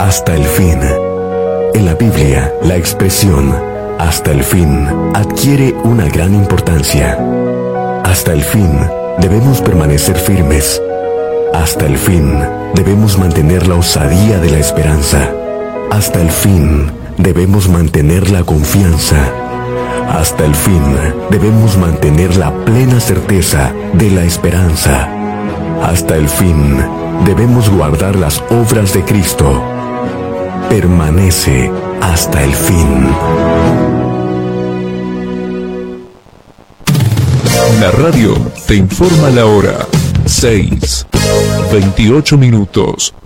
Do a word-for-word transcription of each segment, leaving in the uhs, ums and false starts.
hasta el fin. En la Biblia, la expresión hasta el fin adquiere una gran importancia. Hasta el fin debemos permanecer firmes. Hasta el fin debemos mantener la osadía de la esperanza. Hasta el fin debemos mantener la confianza. Hasta el fin debemos mantener la plena certeza de la esperanza. Hasta el fin debemos guardar las obras de Cristo. Permanece hasta el fin. La radio te informa la hora. seis, veintiocho minutos.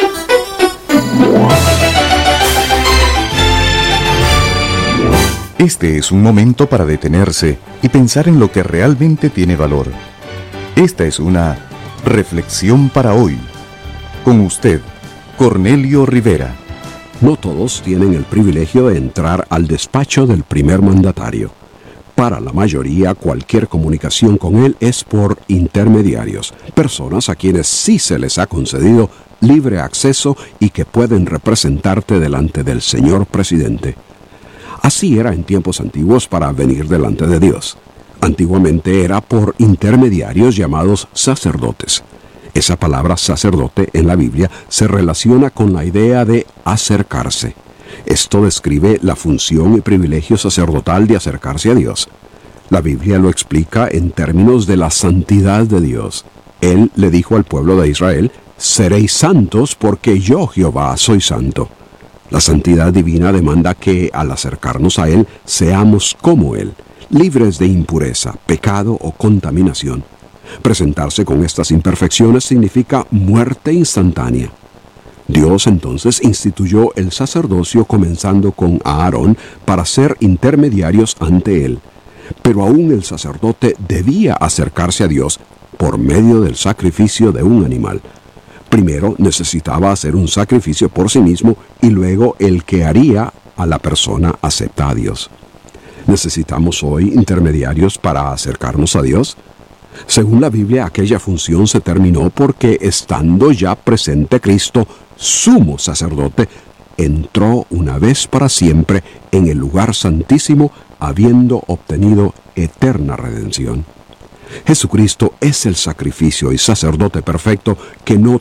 Este es un momento para detenerse y pensar en lo que realmente tiene valor. Esta es una reflexión para hoy. Con usted, Cornelio Rivera. No todos tienen el privilegio de entrar al despacho del primer mandatario. Para la mayoría, cualquier comunicación con él es por intermediarios, personas a quienes sí se les ha concedido libre acceso y que pueden representarte delante del señor presidente. Así era en tiempos antiguos para venir delante de Dios. Antiguamente era por intermediarios llamados sacerdotes. Esa palabra sacerdote en la Biblia se relaciona con la idea de acercarse. Esto describe la función y privilegio sacerdotal de acercarse a Dios. La Biblia lo explica en términos de la santidad de Dios. Él le dijo al pueblo de Israel: seréis santos porque yo, Jehová, soy santo. La santidad divina demanda que, al acercarnos a Él, seamos como Él, libres de impureza, pecado o contaminación. Presentarse con estas imperfecciones significa muerte instantánea. Dios entonces instituyó el sacerdocio comenzando con Aarón para ser intermediarios ante Él. Pero aún el sacerdote debía acercarse a Dios por medio del sacrificio de un animal. Primero necesitaba hacer un sacrificio por sí mismo y luego el que haría a la persona acepta a Dios. ¿Necesitamos hoy intermediarios para acercarnos a Dios? Según la Biblia, aquella función se terminó porque, estando ya presente Cristo, sumo sacerdote, entró una vez para siempre en el lugar santísimo, habiendo obtenido eterna redención. Jesucristo es el sacrificio y sacerdote perfecto que no